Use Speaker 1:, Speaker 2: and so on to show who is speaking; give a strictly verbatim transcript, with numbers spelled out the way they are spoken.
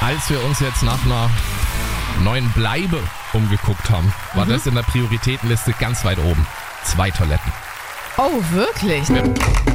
Speaker 1: Als wir uns jetzt nach einer neuen Bleibe umgeguckt haben, war mhm. das in der Prioritätenliste ganz weit oben. Zwei Toiletten.
Speaker 2: Oh, wirklich?
Speaker 1: Ja.